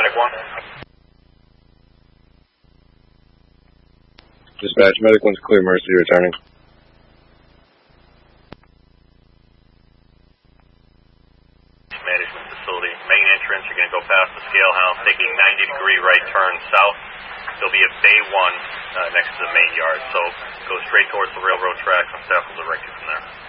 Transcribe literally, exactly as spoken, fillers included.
Medic one. Dispatch, Medic one's clear, Mercy returning. Management facility, main entrance, you're going to go past the scale house, taking ninety degree right turn south. There'll be a bay one uh, next to the main yard, so go straight towards the railroad tracks and staff will direct you from there.